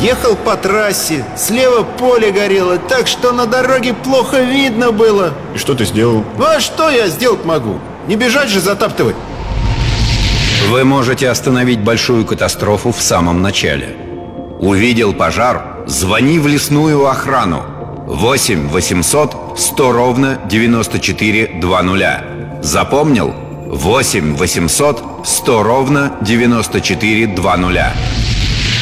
Ехал по трассе, слева поле горело, так что на дороге плохо видно было. И что ты сделал? Ну а что я сделать могу? Не бежать же затаптывать. Вы можете остановить большую катастрофу в самом начале. Увидел пожар? Звони в лесную охрану. 8 800 100 ровно 94 00. Запомнил? 8 800 100 ровно 94 00.